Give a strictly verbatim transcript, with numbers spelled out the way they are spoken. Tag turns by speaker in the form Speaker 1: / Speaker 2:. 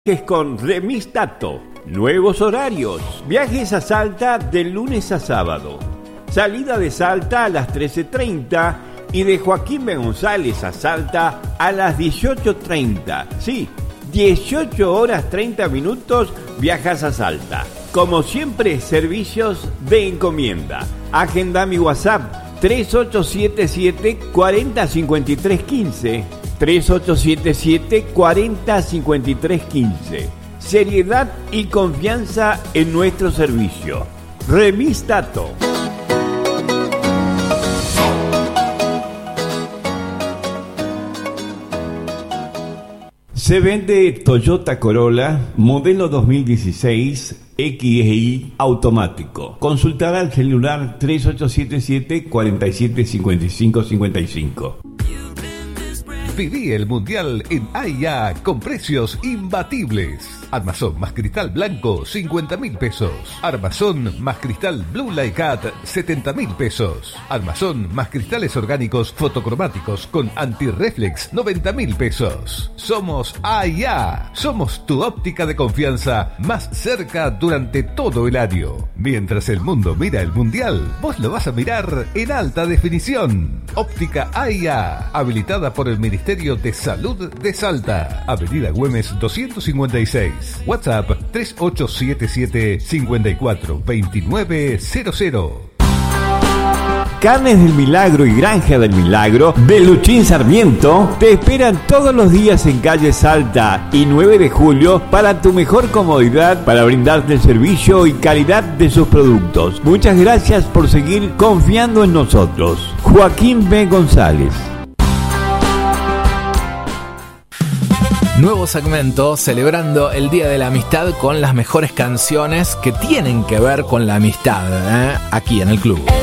Speaker 1: Viajes con Remis Tato. Nuevos horarios. Viajes a Salta de lunes a sábado. Salida de Salta a las trece treinta y de Joaquín B. González a Salta a las dieciocho treinta. Sí, dieciocho horas treinta minutos viajas a Salta. Como siempre, servicios de encomienda. Agenda mi WhatsApp tres ocho siete siete, cuatro cero cinco tres uno cinco. tres ocho siete siete, cuatro cero cinco tres uno cinco. Seriedad y confianza en nuestro servicio. Remis Tato. Se vende Toyota Corolla, modelo dos mil dieciséis, X I automático. Consultar al celular tres ocho siete siete, cuatro siete cinco cinco cinco cinco.
Speaker 2: Viví el Mundial en A y A con precios imbatibles. Armazón más cristal blanco, cincuenta mil pesos. Armazón más cristal Blue Light Cat, setenta mil pesos. Armazón más cristales orgánicos fotocromáticos con anti-reflex, noventa mil pesos. Somos A y A. Somos tu óptica de confianza más cerca durante todo el año. Mientras el mundo mira el Mundial, vos lo vas a mirar en alta definición. Óptica A y A, habilitada por el Ministerio de Salud de Salta. Avenida Güemes doscientos cincuenta y seis. WhatsApp tres ocho siete siete, cinco cuatro dos nueve cero cero.
Speaker 1: Carnes del Milagro y Granja del Milagro de Luchín Sarmiento te esperan todos los días en calle Salta y nueve de julio para tu mejor comodidad, para brindarte el servicio y calidad de sus productos. Muchas gracias por seguir confiando en nosotros. Joaquín B. González.
Speaker 3: Nuevo segmento celebrando el Día de la Amistad con las mejores canciones que tienen que ver con la amistad, ¿eh? Aquí en el club.